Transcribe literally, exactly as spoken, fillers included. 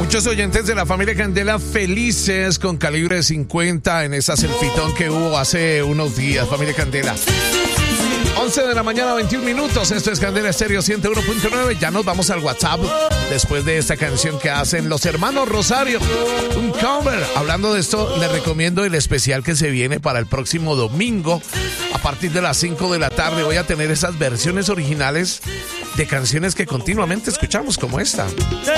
Muchos oyentes de la familia Candela felices con Calibre cincuenta en esa selfitón que hubo hace unos días, familia Candela. once de la mañana, veintiún minutos. Esto es Candela Estéreo ciento uno punto nueve. Ya nos vamos al WhatsApp después de esta canción que hacen los hermanos Rosario. Un cover. Hablando de esto, les recomiendo el especial que se viene para el próximo domingo. A partir de las cinco de la tarde voy a tener esas versiones originales de canciones que continuamente escuchamos, como esta.